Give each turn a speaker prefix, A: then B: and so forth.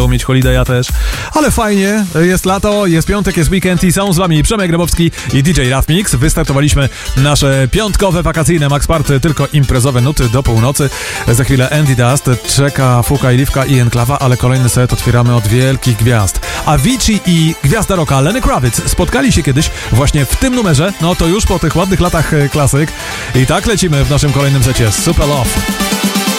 A: będą mieć holiday'a też. Ale fajnie, jest lato, jest piątek, jest weekend i są z wami Przemek Grabowski i DJ Rough Mix. Wystartowaliśmy nasze piątkowe, wakacyjne Max Party, tylko imprezowe nuty do północy. Za chwilę Andy Dust, czeka Fuka i Liwka i Enklawa, ale kolejny set otwieramy od wielkich gwiazd. Avicii i gwiazda rocka Lenny Kravitz spotkali się kiedyś właśnie w tym numerze, no to już po tych ładnych latach klasyk. I tak lecimy w naszym kolejnym secie Super Love.